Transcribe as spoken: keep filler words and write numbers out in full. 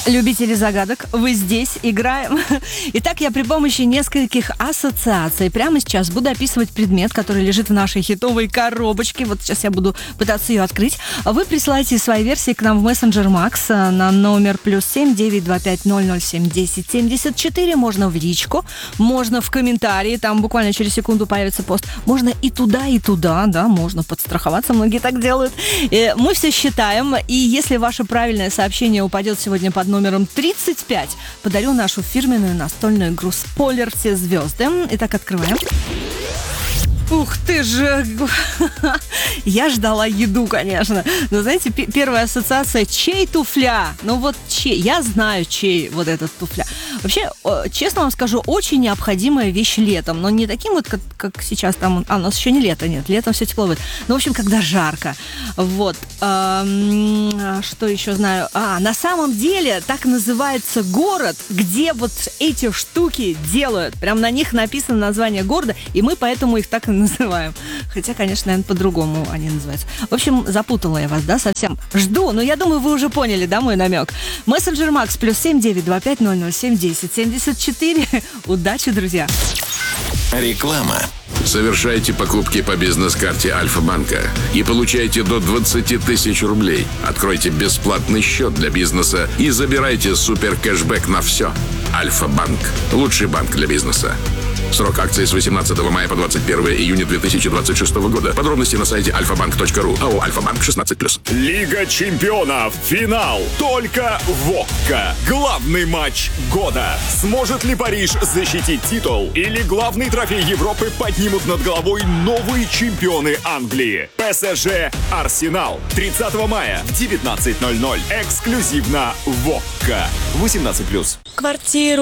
Любители загадок, вы здесь, играем. Итак, я при помощи нескольких ассоциаций прямо сейчас буду описывать предмет, который лежит в нашей хитовой коробочке. Вот сейчас я буду пытаться ее открыть. Вы присылаете свои версии к нам в мессенджер Макс на номер плюс семь девять два пять ноль ноль семь десять семьдесят четыре. Можно в личку, можно в комментарии, там буквально через секунду появится пост. Можно и туда, и туда, да, можно подстраховаться, многие так делают. Мы все считаем, и если ваше правильное сообщение упадет сегодня под номером номером тридцать пять, подарю нашу фирменную настольную игру «Спойлер. Все звезды». Итак, открываем. Ух ты же! Я ждала еду, конечно. Но, знаете, п- первая ассоциация — чей туфля? Ну вот чей? Я знаю, чей вот этот туфля. Вообще, честно вам скажу, очень необходимая вещь летом. Но не таким вот, как, как сейчас там... А, у нас еще не лето, нет. Летом все тепло будет. Ну, в общем, когда жарко. Вот. Эм, что еще знаю? А, на самом деле, так называется город, где вот эти штуки делают. Прям на них написано название города, и мы поэтому их так и называем. Хотя, конечно, наверное, по-другому они называются. В общем, запутала я вас, да, совсем. Жду, но я думаю, вы уже поняли, да, мой намек. Мессенджер Макс плюс семь девять два пять ноль ноль семь десять семьдесят четыре. Удачи, друзья. Реклама. Совершайте покупки по бизнес-карте Альфа-банка и получайте до двадцать тысяч рублей. Откройте бесплатный счет для бизнеса и забирайте супер кэшбэк на все. Альфа-банк. Лучший банк для бизнеса. Срок акции с восемнадцатого мая по двадцать первое июня две тысячи двадцать шестого года. Подробности на сайте альфа банк точка ру. АО «Альфа-банк» шестнадцать плюс. Лига чемпионов. Финал. Только ВОККА. Главный матч года. Сможет ли Париж защитить титул? Или главный трофей Европы поднимут над головой новые чемпионы Англии? ПСЖ Арсенал. тридцатого мая в девятнадцать ноль ноль. Эксклюзивно ВОККА. восемнадцать плюс. Квартиру